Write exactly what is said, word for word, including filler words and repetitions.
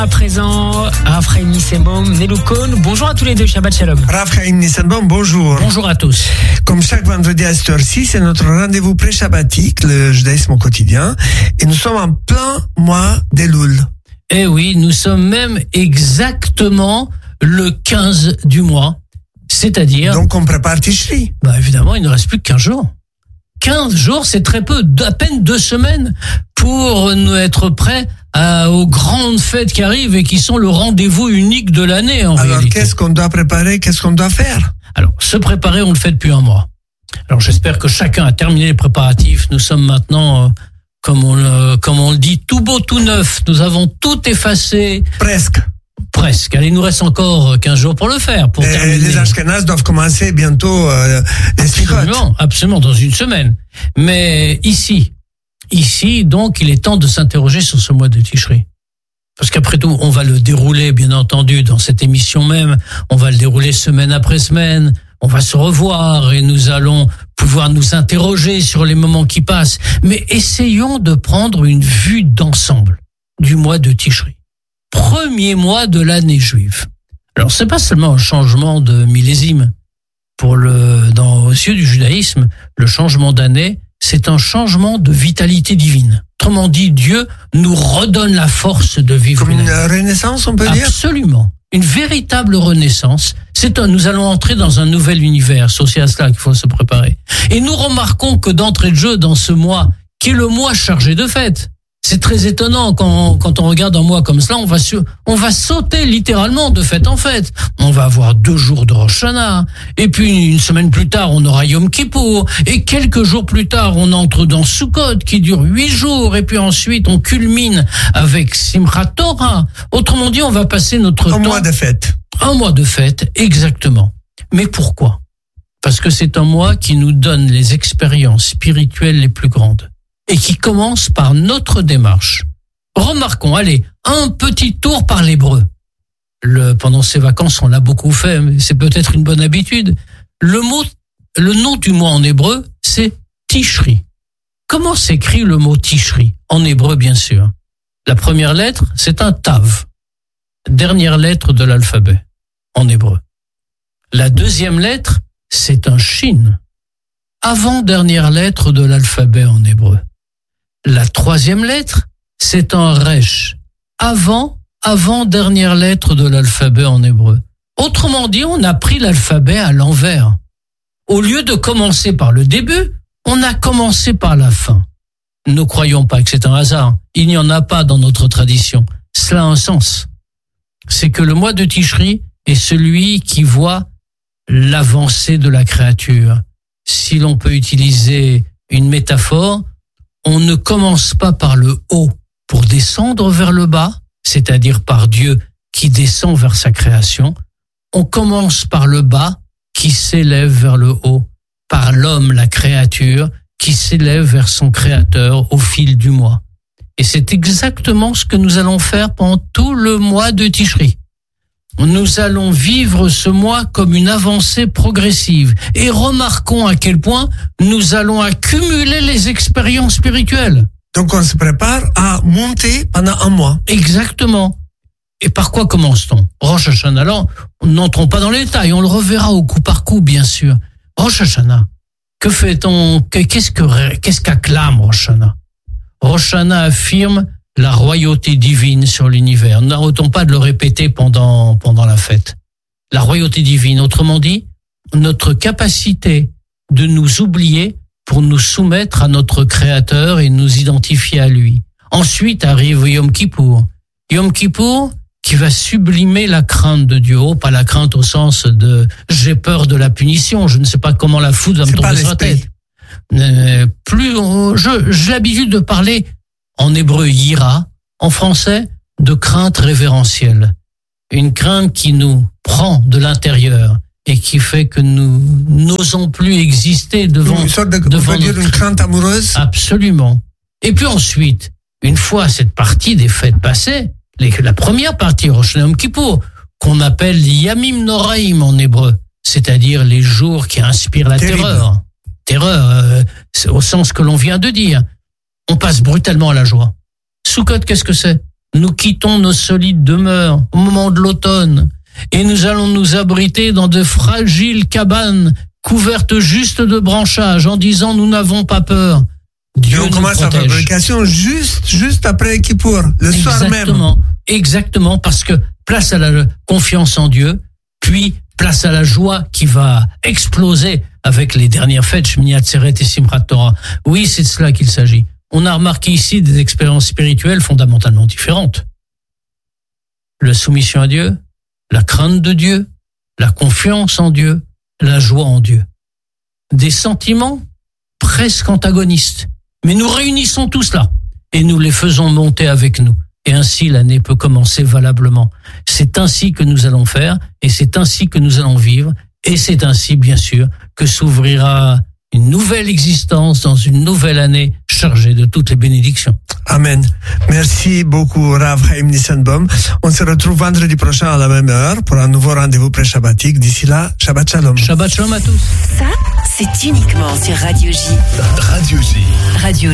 À présent, Rav Chaim Nissenbaum, Nelou Cohn, bonjour à tous les deux, Shabbat Shalom. Rav Chaim Nissenbaum, bonjour. Bonjour à tous. Comme chaque vendredi à cette heure-ci, c'est notre rendez-vous pré-shabbatique, le judaïsme au quotidien, et nous sommes en plein mois d'Elul. Eh oui, nous sommes même exactement le quinze du mois, c'est-à-dire... Donc on prépare Tishri. Bah évidemment, il ne reste plus que quinze jours. quinze jours, c'est très peu, à peine deux semaines pour nous être prêts à, aux grandes fêtes qui arrivent et qui sont le rendez-vous unique de l'année en Alors réalité. qu'est-ce qu'on doit préparer, qu'est-ce qu'on doit faire? Alors, se préparer, on le fait depuis un mois. Alors j'espère que chacun a terminé les préparatifs. Nous sommes maintenant, euh, comme, on le, comme on le dit, tout beau, tout neuf. Nous avons tout effacé. Presque. Presque. Allez, il nous reste encore quinze jours pour le faire. Pour Et terminer. les Ashkénazes doivent commencer bientôt euh, les Slichot. Absolument, absolument, dans une semaine. Mais ici, ici, donc, il est temps de s'interroger sur ce mois de Tishri. Parce qu'après tout, on va le dérouler, bien entendu, dans cette émission même. On va le dérouler semaine après semaine. On va se revoir et nous allons pouvoir nous interroger sur les moments qui passent. Mais essayons de prendre une vue d'ensemble du mois de Tishri. Premier mois de l'année juive. Alors, c'est pas seulement un changement de millésime. Pour le, dans, aux yeux du judaïsme, le changement d'année, c'est un changement de vitalité divine. Autrement dit, Dieu nous redonne la force de vivre. Comme une renaissance, on peut dire? Absolument. Une véritable renaissance. C'est un, nous allons entrer dans un nouvel univers. C'est aussi à cela qu'il faut se préparer. Et nous remarquons que d'entrée de jeu, dans ce mois, qui est le mois chargé de fêtes, c'est très étonnant quand, quand on regarde un mois comme cela, on va, on va sauter littéralement de fête en fête. On va avoir deux jours de Rosh Hashanah, et puis une semaine plus tard, on aura Yom Kippour, et quelques jours plus tard, on entre dans Sukkot qui dure huit jours, et puis ensuite on culmine avec Simchat Torah. Autrement dit, on va passer notre Un temps... mois de fête. Un mois de fête, exactement. Mais pourquoi? Parce que c'est un mois qui nous donne les expériences spirituelles les plus grandes. Et qui commence par notre démarche. Remarquons, allez, un petit tour par l'hébreu. Le, pendant ces vacances, on l'a beaucoup fait, mais c'est peut-être une bonne habitude. Le mot, le nom du mois en hébreu, c'est Tishri. Comment s'écrit le mot Tishri? En hébreu, bien sûr. La première lettre, c'est un Tav. Dernière lettre de l'alphabet, en hébreu. La deuxième lettre, c'est un Shin. Avant-dernière lettre de l'alphabet en hébreu. La troisième lettre, c'est un resh. Avant, avant-dernière lettre de l'alphabet en hébreu. Autrement dit, on a pris l'alphabet à l'envers. Au lieu de commencer par le début, on a commencé par la fin. Ne croyons pas que c'est un hasard. Il n'y en a pas dans notre tradition. Cela a un sens. C'est que le mois de Tishri est celui qui voit l'avancée de la créature. Si l'on peut utiliser une métaphore, on ne commence pas par le haut pour descendre vers le bas, c'est-à-dire par Dieu qui descend vers sa création. On commence par le bas qui s'élève vers le haut, par l'homme, la créature, qui s'élève vers son créateur au fil du mois. Et c'est exactement ce que nous allons faire pendant tout le mois de Tishri. Nous allons vivre ce mois comme une avancée progressive. Et remarquons à quel point nous allons accumuler les expériences spirituelles. Donc on se prépare à monter pendant un mois. Exactement. Et par quoi commence-t-on? Rosh Hashanah. Alors, n'entrons pas dans les détails, on le reverra au coup par coup, bien sûr. Rosh Hashanah. Que fait-on? Qu'est-ce que, qu'est-ce qu'acclame Rosh Hashanah? Rosh Hashanah affirme la royauté divine sur l'univers. N'arrêtons pas de le répéter pendant, pendant la fête. La royauté divine, autrement dit, notre capacité de nous oublier pour nous soumettre à notre Créateur et nous identifier à lui. Ensuite arrive Yom Kippour. Yom Kippour qui va sublimer la crainte de Dieu. Oh, pas la crainte au sens de j'ai peur de la punition, je ne sais pas comment la foudre va me tomber sur la tête. Euh, plus, je, j'ai l'habitude de parler en hébreu yira, en français de crainte révérentielle. Une crainte qui nous prend de l'intérieur et qui fait que nous n'osons plus exister devant... Une sorte de, devant on peut dire notre... une crainte amoureuse. Absolument. Et puis ensuite, une fois cette partie des fêtes passées, les, la première partie, Rosh Yom Kippour, qu'on appelle Yamim Noraim en hébreu, c'est-à-dire les jours qui inspirent la Terrible. terreur. Terreur, euh, au sens que l'on vient de dire. On passe brutalement à la joie. Sukkot, qu'est-ce que c'est? nous quittons nos solides demeures au moment de l'automne et nous allons nous abriter dans de fragiles cabanes couvertes juste de branchages en disant nous n'avons pas peur. Dieu Et on nous commence la protège. fabrication juste, juste après Kippour, le soir même. Exactement, exactement, parce que place à la confiance en Dieu, puis place à la joie qui va exploser avec les dernières fêtes, Shmini Atzeret et Simchat Torah. Oui, c'est de cela qu'il s'agit. On a remarqué ici des expériences spirituelles fondamentalement différentes. La soumission à Dieu, la crainte de Dieu, la confiance en Dieu, la joie en Dieu. Des sentiments presque antagonistes. Mais nous réunissons tout cela et nous les faisons monter avec nous. Et ainsi, l'année peut commencer valablement. C'est ainsi que nous allons faire et c'est ainsi que nous allons vivre. Et c'est ainsi, bien sûr, que s'ouvrira une nouvelle existence dans une nouvelle année chargée de toutes les bénédictions. Amen. Merci beaucoup, Rav Chaim Nissenbaum. On se retrouve vendredi prochain à la même heure pour un nouveau rendez-vous pré-shabbatique. D'ici là, Shabbat Shalom. Shabbat Shalom à tous. Ça, c'est uniquement sur Radio J. Radio J. Radio